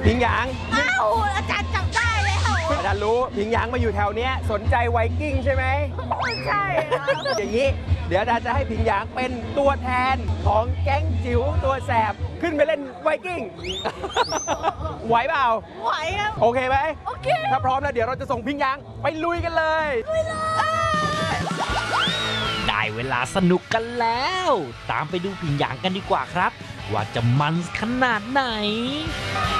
พิงหยางอ้าวอาจารย์จับได้เลยค่ะอาจารย์รู้พิงหยางมาอยู่แถวเนี้ยสนใจไวกิ้งใช่ไหมใช่ค่ะอย่างนี้เดี๋ยวอาจารย์จะให้พิงหยางเป็นตัวแทนของแก๊งจิ๋วตัวแสบขึ้นไปเล่นไวกิ้ง ไหวเปล่าไหวครับโอเคไหมโอเคถ้าพร้อมแล้วเดี๋ยวเราจะส่งพิงหยางไปลุยกันเลยได้เวลาสนุกกันแล้ว ตามไปดูผิงหยางกันดีกว่าครับ ว่าจะมันขนาดไหน